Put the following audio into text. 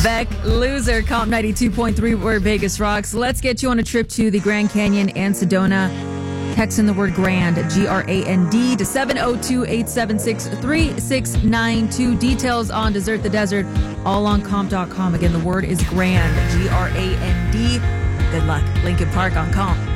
Beck, loser, Comp 92.3, where Vegas rocks. Let's get you on a trip to the Grand Canyon and Sedona. Text in the word GRAND, GRAND, to 702-876-3692. Details on Desert the Desert, all on comp.com. Again, the word is GRAND, GRAND. Good luck. Lincoln Park on Comp.